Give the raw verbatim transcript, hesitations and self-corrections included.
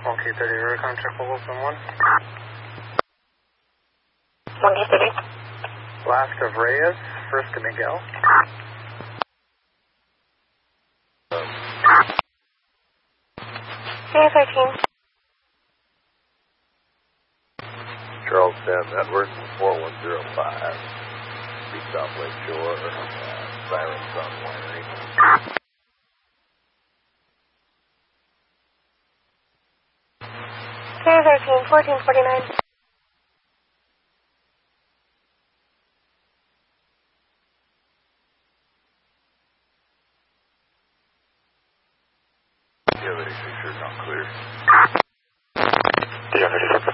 one K thirty, recon check Wilson one. one K thirty. Last of Reyes, first to Miguel. K thirteen. Charles ten, Edward, four one zero five. Be South Lake Shore, uh, Siren Sun Winery. K thirteen, fourteen forty-nine. Yeah, thirty-six, sure, not clear. D L thirty-six.